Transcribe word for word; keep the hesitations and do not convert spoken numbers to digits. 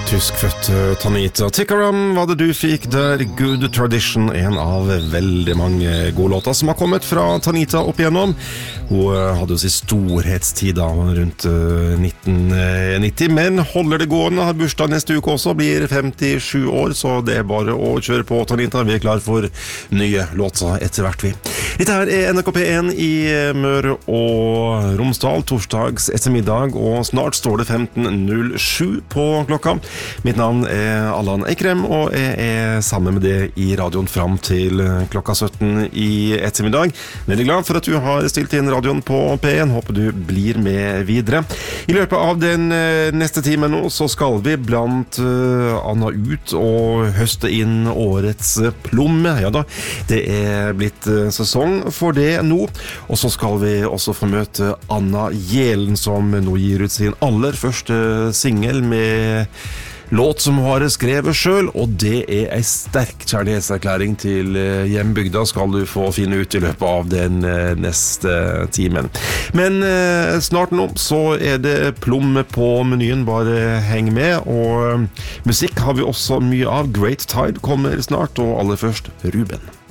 Tyskfødt Tanita Tikaram var det du fikk der. Good Tradition, en av veldig mange gode låter som har kommet fra Tanita opp igjennom. Hun hadde jo sin storhetstid da, rundt nitten nitti, men holder det gående, har bursdag neste uke også, blir femtisju år, så det er bare å kjøre på Tanita. Vi er klar for nye låter etter hvert vi. Dette her er N R K P én i Møre og Romsdal, torsdags ettermiddag, og snart står det femten null sju på klokka. Mitt navn er Allan Eikrem, og jeg er sammen med det i radioen fram til klokka sytten i ettermiddag. Veldig glad for at du har stilt inn radioen på P én. Håper du blir med videre. I løpet av den neste timen nå, så skal vi blant annet ut og høste inn årets plomme. Ja da, det er blitt sesong for det nå. Og så skal vi også få møte Anna Jelen, som nå gir ut sin aller første single med låt som hun har skrevet selv, og det er en sterk kjærlighetserklæring til hjembygda, skal du få finne ut i løpet av den neste timen. Men snart nå så er det plomme på menyen, bare heng med, og musikk har vi også mye av. Great Tide kommer snart, og aller først Ruben.